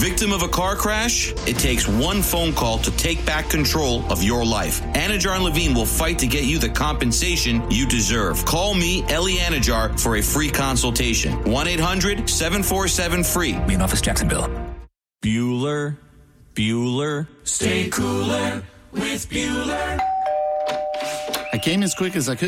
Victim of a car crash? It takes one phone call to take back control of your life. Anajar and Levine will fight to get you the compensation you deserve. Call me, Ellie Anajar, for a free consultation. 1-800-747-FREE. Main office, Jacksonville. Bueller. Stay cooler with Bueller. I came as quick as I could.